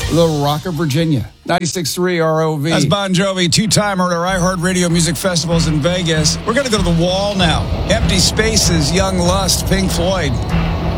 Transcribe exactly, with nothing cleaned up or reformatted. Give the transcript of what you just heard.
Little Rock of Virginia. ninety-six point three R O V. That's Bon Jovi, two-timer at our iHeartRadio Music Festivals in Vegas. We're going to go to the wall now. Empty Spaces, Young Lust, Pink Floyd.